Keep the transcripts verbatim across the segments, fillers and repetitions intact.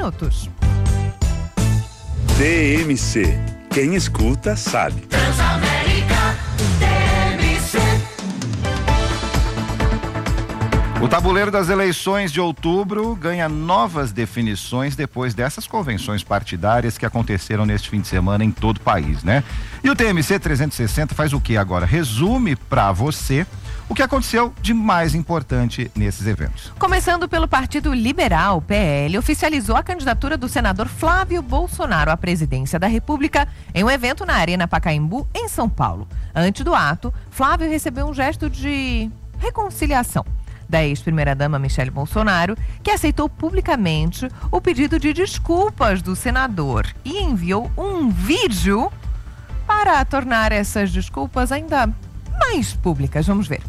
minutos. T M C. Quem escuta sabe. Transamérica T M C. O tabuleiro das eleições de outubro ganha novas definições depois dessas convenções partidárias que aconteceram neste fim de semana em todo o país, né? E o T M C trezentos e sessenta faz o que agora? Resume para você o que aconteceu de mais importante nesses eventos. Começando pelo Partido Liberal, o P L, oficializou a candidatura do senador Flávio Bolsonaro à presidência da República em um evento na Arena Pacaembu, em São Paulo. Antes do ato, Flávio recebeu um gesto de reconciliação da ex-primeira-dama Michele Bolsonaro, que aceitou publicamente o pedido de desculpas do senador e enviou um vídeo para tornar essas desculpas ainda mais públicas. Vamos ver.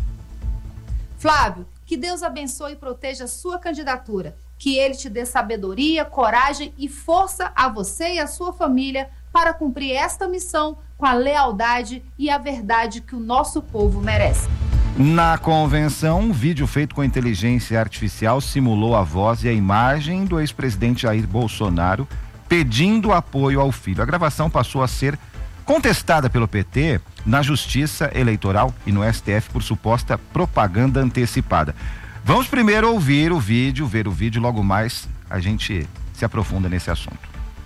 Flávio, que Deus abençoe e proteja a sua candidatura. Que Ele te dê sabedoria, coragem e força a você e a sua família para cumprir esta missão com a lealdade e a verdade que o nosso povo merece. Na convenção, um vídeo feito com inteligência artificial simulou a voz e a imagem do ex-presidente Jair Bolsonaro pedindo apoio ao filho. A gravação passou a ser contestada pelo P T na Justiça Eleitoral e no S T F por suposta propaganda antecipada. Vamos primeiro ouvir o vídeo, ver o vídeo, logo mais a gente se aprofunda nesse assunto.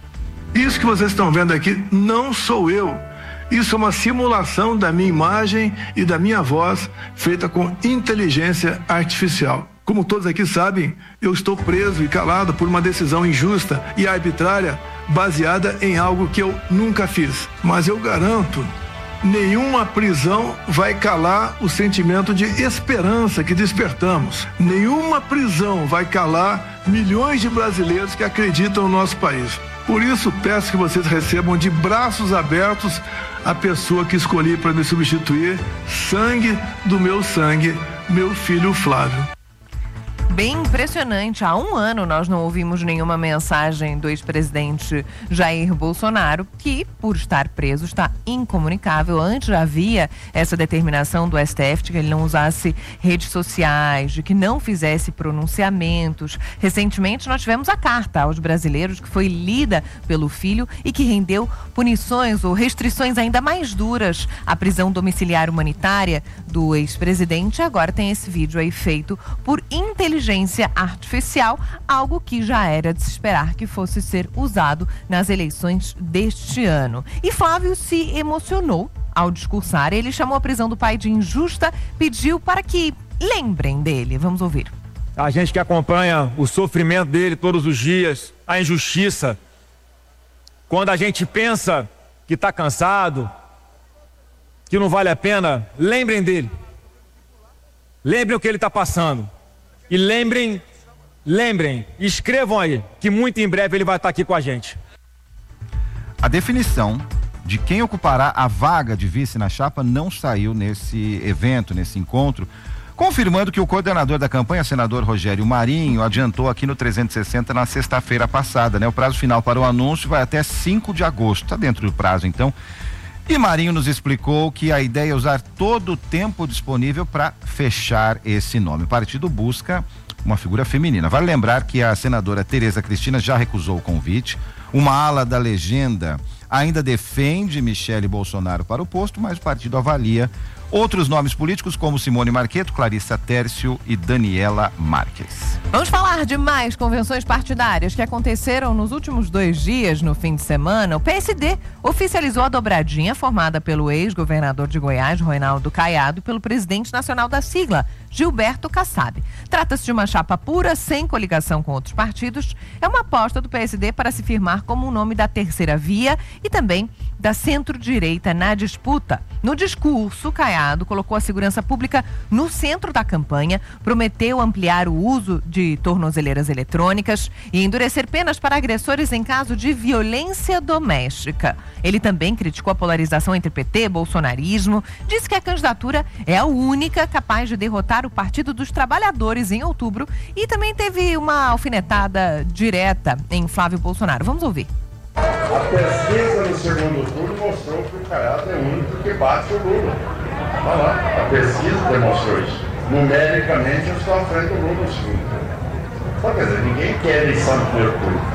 Isso que vocês estão vendo aqui não sou eu. Isso é uma simulação da minha imagem e da minha voz feita com inteligência artificial. Como todos aqui sabem, eu estou preso e calado por uma decisão injusta e arbitrária baseada em algo que eu nunca fiz. Mas eu garanto, nenhuma prisão vai calar o sentimento de esperança que despertamos. Nenhuma prisão vai calar milhões de brasileiros que acreditam no nosso país. Por isso, peço que vocês recebam de braços abertos a pessoa que escolhi para me substituir, sangue do meu sangue, meu filho Flávio. Bem impressionante. Há um ano nós não ouvimos nenhuma mensagem do ex-presidente Jair Bolsonaro, que, por estar preso, está incomunicável. Antes já havia essa determinação do S T F de que ele não usasse redes sociais, de que não fizesse pronunciamentos. Recentemente nós tivemos a carta aos brasileiros que foi lida pelo filho e que rendeu punições ou restrições ainda mais duras à prisão domiciliar humanitária do ex-presidente. Agora tem esse vídeo aí feito por inteligência artificial, algo que já era de se esperar que fosse ser usado nas eleições deste ano. E Flávio se emocionou ao discursar. Ele chamou a prisão do pai de injusta, pediu para que lembrem dele. Vamos ouvir. A gente que acompanha o sofrimento dele todos os dias, a injustiça, quando a gente pensa que está cansado, que não vale a pena, lembrem dele. Lembrem o que ele está passando. E lembrem, lembrem, escrevam aí, que muito em breve ele vai estar aqui com a gente. A definição de quem ocupará a vaga de vice na chapa não saiu nesse evento, nesse encontro, confirmando que o coordenador da campanha, senador Rogério Marinho, adiantou aqui no trezentos e sessenta na sexta-feira passada, né? O prazo final para o anúncio vai até cinco de agosto, está dentro do prazo então. E Marinho nos explicou que a ideia é usar todo o tempo disponível para fechar esse nome. O partido busca uma figura feminina. Vale lembrar que a senadora Tereza Cristina já recusou o convite. Uma ala da legenda ainda defende Michele Bolsonaro para o posto, mas o partido avalia outros nomes políticos como Simone Marqueto, Clarissa Tércio e Daniela Marques. Vamos falar de mais convenções partidárias que aconteceram nos últimos dois dias no fim de semana. O P S D oficializou a dobradinha formada pelo ex-governador de Goiás, Ronaldo Caiado, e pelo presidente nacional da sigla, Gilberto Kassab. Trata-se de uma chapa pura, sem coligação com outros partidos. É uma aposta do P S D para se firmar como um nome da terceira via e também da centro-direita na disputa. No discurso, Caiado colocou a segurança pública no centro da campanha, prometeu ampliar o uso de tornozeleiras eletrônicas e endurecer penas para agressores em caso de violência doméstica. Ele também criticou a polarização entre P T e bolsonarismo, disse que a candidatura é a única capaz de derrotar o Partido dos Trabalhadores em outubro e também teve uma alfinetada direta em Flávio Bolsonaro. Vamos ouvir. A pesquisa no segundo turno mostrou que o Caiado é o único que bate o Lula. Olha lá, a pesquisa demonstrou isso. Numericamente, eu estou à frente do Lula no segundo turno. Só quer dizer, ninguém quer eleição no primeiro turno.